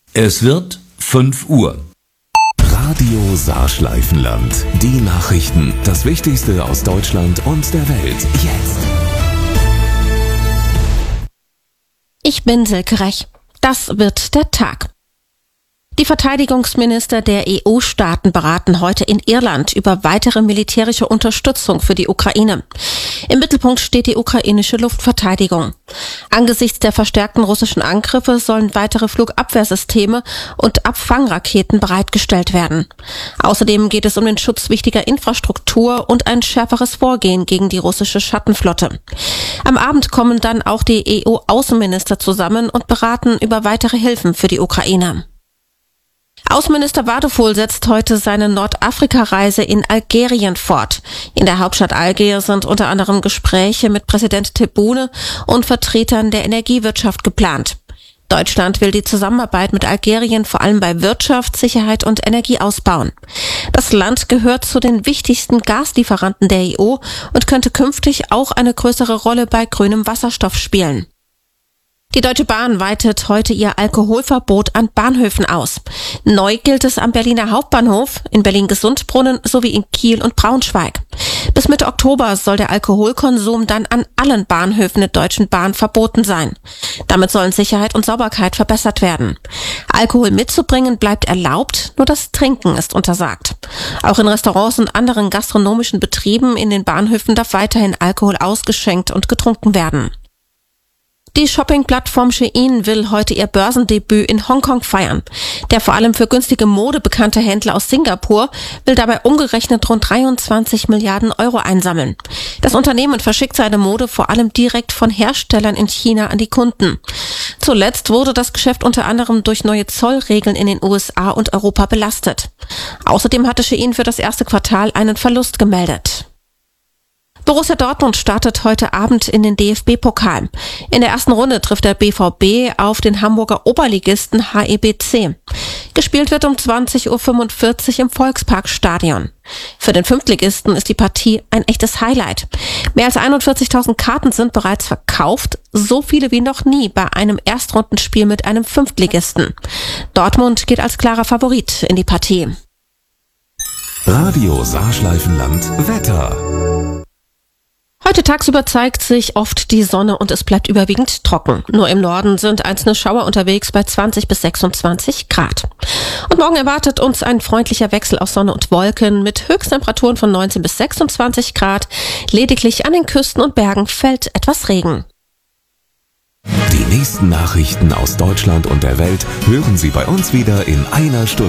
Es wird 5 Uhr. Radio Saarschleifenland. Die Nachrichten, das Wichtigste aus Deutschland und der Welt. Jetzt. Ich bin Silke Rech. Das wird der Tag. Die Verteidigungsminister der EU-Staaten beraten heute in Irland über weitere militärische Unterstützung für die Ukraine. Im Mittelpunkt steht die ukrainische Luftverteidigung. Angesichts der verstärkten russischen Angriffe sollen weitere Flugabwehrsysteme und Abfangraketen bereitgestellt werden. Außerdem geht es um den Schutz wichtiger Infrastruktur und ein schärferes Vorgehen gegen die russische Schattenflotte. Am Abend kommen dann auch die EU-Außenminister zusammen und beraten über weitere Hilfen für die Ukraine. Außenminister Wadephul setzt heute seine Nordafrika-Reise in Algerien fort. In der Hauptstadt Algier sind unter anderem Gespräche mit Präsident Tebboune und Vertretern der Energiewirtschaft geplant. Deutschland will die Zusammenarbeit mit Algerien vor allem bei Wirtschaft, Sicherheit und Energie ausbauen. Das Land gehört zu den wichtigsten Gaslieferanten der EU und könnte künftig auch eine größere Rolle bei grünem Wasserstoff spielen. Die Deutsche Bahn weitet heute ihr Alkoholverbot an Bahnhöfen aus. Neu gilt es am Berliner Hauptbahnhof, in Berlin-Gesundbrunnen sowie in Kiel und Braunschweig. Bis Mitte Oktober soll der Alkoholkonsum dann an allen Bahnhöfen der Deutschen Bahn verboten sein. Damit sollen Sicherheit und Sauberkeit verbessert werden. Alkohol mitzubringen bleibt erlaubt, nur das Trinken ist untersagt. Auch in Restaurants und anderen gastronomischen Betrieben in den Bahnhöfen darf weiterhin Alkohol ausgeschenkt und getrunken werden. Die Shopping-Plattform Shein will heute ihr Börsendebüt in Hongkong feiern. Der vor allem für günstige Mode bekannte Händler aus Singapur will dabei umgerechnet rund 23 Milliarden Euro einsammeln. Das Unternehmen verschickt seine Mode vor allem direkt von Herstellern in China an die Kunden. Zuletzt wurde das Geschäft unter anderem durch neue Zollregeln in den USA und Europa belastet. Außerdem hatte Shein für das erste Quartal einen Verlust gemeldet. Borussia Dortmund startet heute Abend in den DFB-Pokal. In der ersten Runde trifft der BVB auf den Hamburger Oberligisten HEBC. Gespielt wird um 20:45 Uhr im Volksparkstadion. Für den Fünftligisten ist die Partie ein echtes Highlight. Mehr als 41.000 Karten sind bereits verkauft, so viele wie noch nie bei einem Erstrundenspiel mit einem Fünftligisten. Dortmund geht als klarer Favorit in die Partie. Radio Saarschleifenland Wetter. Heute tagsüber zeigt sich oft die Sonne und es bleibt überwiegend trocken. Nur im Norden sind einzelne Schauer unterwegs bei 20 bis 26 Grad. Und morgen erwartet uns ein freundlicher Wechsel aus Sonne und Wolken mit Höchsttemperaturen von 19 bis 26 Grad. Lediglich an den Küsten und Bergen fällt etwas Regen. Die nächsten Nachrichten aus Deutschland und der Welt hören Sie bei uns wieder in einer Stunde.